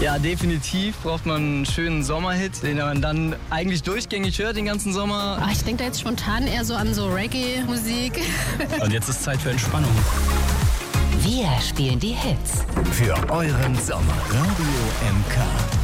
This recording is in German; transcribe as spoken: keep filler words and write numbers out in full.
Ja, definitiv braucht man einen schönen Sommerhit, den man dann eigentlich durchgängig hört den ganzen Sommer. Ach, ich denke da jetzt spontan eher so an so Reggae-Musik. Und jetzt ist Zeit für Entspannung. Wir spielen die Hits für euren Sommer. Radio M K.